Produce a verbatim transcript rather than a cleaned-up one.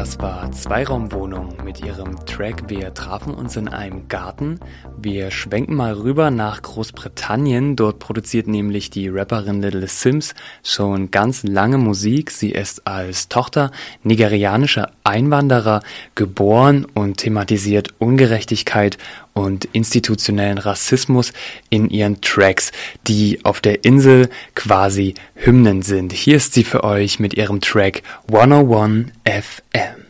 Das war Zweiraumwohnung mit ihrem Track Wir trafen uns in einem Garten. Wir schwenken mal rüber nach Großbritannien. Dort produziert nämlich die Rapperin Little Simz schon ganz lange Musik. Sie ist als Tochter nigerianischer Einwanderer geboren und thematisiert Ungerechtigkeit und institutionellen Rassismus in ihren Tracks, die auf der Insel quasi Hymnen sind. Hier ist sie für euch mit ihrem Track hunderteins F M.